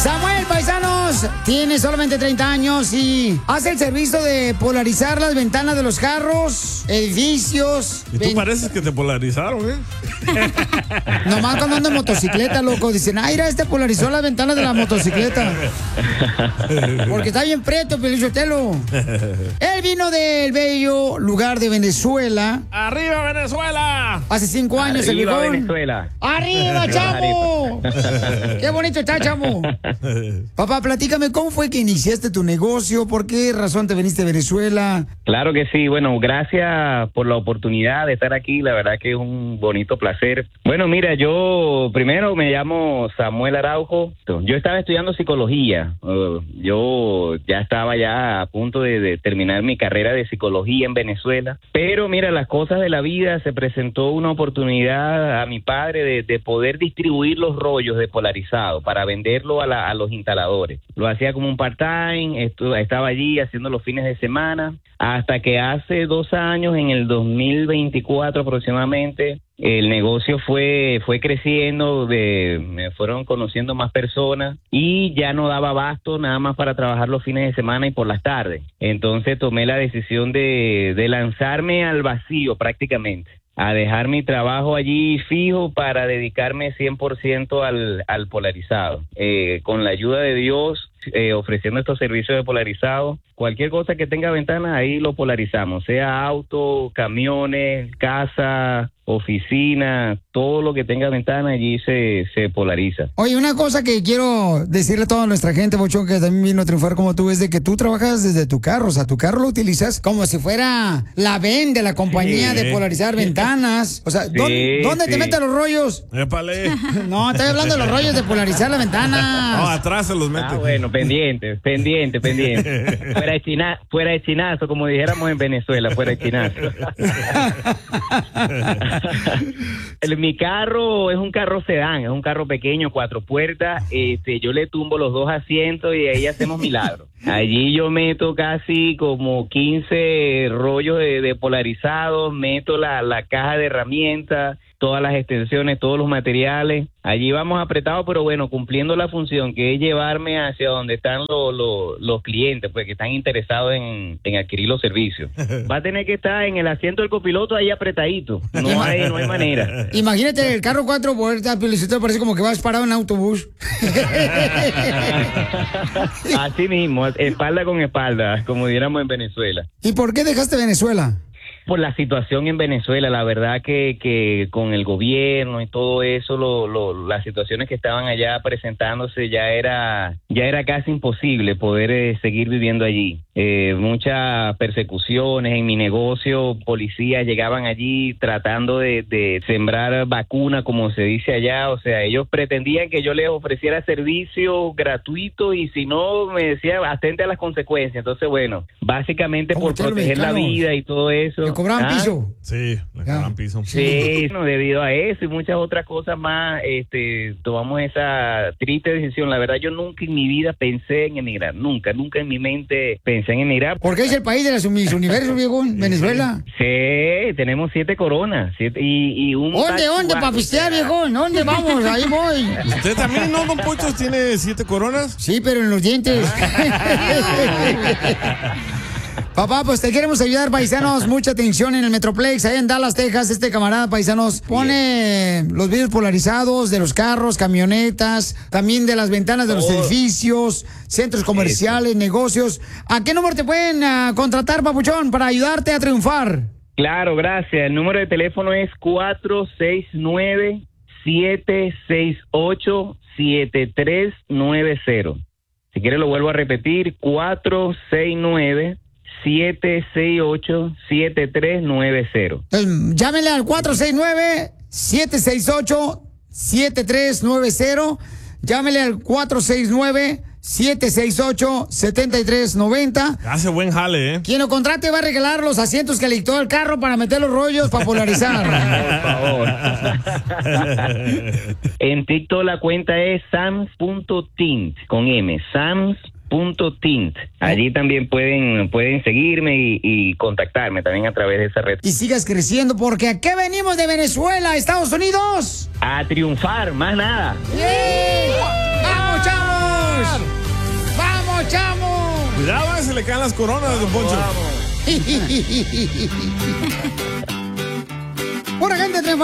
Samuel, paisanos, tiene solamente 30 años y hace el servicio de polarizar las ventanas de los carros, edificios. Y tú pareces que te polarizaron, ¿eh? Nomás cuando ando en motocicleta, loco, dicen, mira, polarizó las ventanas de la motocicleta. Porque está bien preto, Pelichotelo. Él vino del bello lugar de Venezuela. ¡Arriba, Venezuela! Hace 5 años el viejón. ¡Arriba, Venezuela! ¡Arriba, chamo! ¡Qué bonito está, chamo! Papá, platícame, ¿cómo fue que iniciaste tu negocio? ¿Por qué razón te viniste a Venezuela? Claro que sí. Bueno, gracias por la oportunidad de estar aquí. La verdad que es un bonito placer. Bueno, mira, yo primero me llamo Samuel Araujo. Yo estaba estudiando psicología. Yo ya estaba a punto de terminar mi carrera de psicología en Venezuela. Pero mira, las cosas de la vida, se presentó una oportunidad a mi padre de poder distribuir los rollos de polarizado para venderlo a los instaladores. Lo hacía como un part-time, estaba allí haciendo los fines de semana, hasta que hace 2 años, en el 2024 aproximadamente, el negocio fue creciendo, me fueron conociendo más personas y ya no daba abasto nada más para trabajar los fines de semana y por las tardes. Entonces tomé la decisión de lanzarme al vacío prácticamente, a dejar mi trabajo allí fijo para dedicarme 100% al polarizado. Con la ayuda de Dios, ofreciendo estos servicios de polarizado, cualquier cosa que tenga ventanas, ahí lo polarizamos, sea auto, camiones, casa, oficina, todo lo que tenga ventana allí se polariza. Oye, una cosa que quiero decirle a toda nuestra gente, Bochón, que también vino a triunfar como tú, es de que tú trabajas desde tu carro, o sea, tu carro lo utilizas como si fuera la VEN de la compañía de polarizar ventanas. O sea, ¿dónde te meten los rollos? ¡Épale! No, estoy hablando de los rollos de polarizar las ventanas. No, atrás se los mete. Ah, bueno, pendiente. Fuera de chinazo, como dijéramos en Venezuela, fuera de chinazo. Mi carro es un carro sedán, es un carro pequeño, 4 puertas. Yo le tumbo los 2 asientos y ahí hacemos milagros. Allí yo meto casi como 15 rollos de polarizados, meto la caja de herramientas, todas las extensiones, todos los materiales. Allí vamos apretados, pero bueno, cumpliendo la función que es llevarme hacia donde están los clientes, pues que están interesados en adquirir los servicios. Va a tener que estar en el asiento del copiloto ahí apretadito. No hay manera. Imagínate el carro 4 puertas, Pilicito, parece como que vas parado en autobús. Así mismo, espalda con espalda, como diéramos en Venezuela. ¿Y por qué dejaste Venezuela? Por la situación en Venezuela, la verdad que con el gobierno y todo eso, las situaciones que estaban allá presentándose, ya era casi imposible poder seguir viviendo allí. Muchas persecuciones en mi negocio, policías llegaban allí tratando de sembrar vacuna, como se dice allá. O sea, ellos pretendían que yo les ofreciera servicio gratuito y si no, me decía, atente a las consecuencias. Entonces, bueno, básicamente por proteger la vida y todo eso. ¿Le cobraban piso? Sí, le cobraban piso. Sí, no, debido a eso y muchas otras cosas más, tomamos esa triste decisión. La verdad, yo nunca en mi vida pensé en emigrar, nunca en mi mente pensé en emigrar. Porque es el país de las Miss Universo, viejo, Venezuela. Sí, tenemos 7 coronas, y un... ¿Dónde, para pistear, viejo? ¿Dónde vamos? Ahí voy. ¿Usted también, no, don Poncho, tiene 7 coronas? Sí, pero en los dientes. Papá, pues te queremos ayudar, paisanos. Mucha atención en el Metroplex, ahí en Dallas, Texas. Este camarada, paisanos, pone los vidrios polarizados de los carros, camionetas, también de las ventanas de los edificios, centros comerciales, negocios. ¿A qué número te pueden contratar, papuchón, para ayudarte a triunfar? Claro, gracias. El número de teléfono es 469-768-7390. Si quieres lo vuelvo a repetir, 469-768-7390. Llámenle al 469-768-7390. Llámenle al 469-768-7390. Hace buen jale, ¿eh? Quien lo contrate va a regalar los asientos que le dictó el carro para meter los rollos para polarizar. Por favor. En TikTok la cuenta es sams.tint, con M, sams.tint. Allí también pueden seguirme y contactarme también a través de esa red. Y sigas creciendo, porque ¿a qué venimos de Venezuela, Estados Unidos? A triunfar, más nada. ¡Sí! ¡Vamos, chavos! Cuidado, se le caen las coronas, don Poncho. Pura gente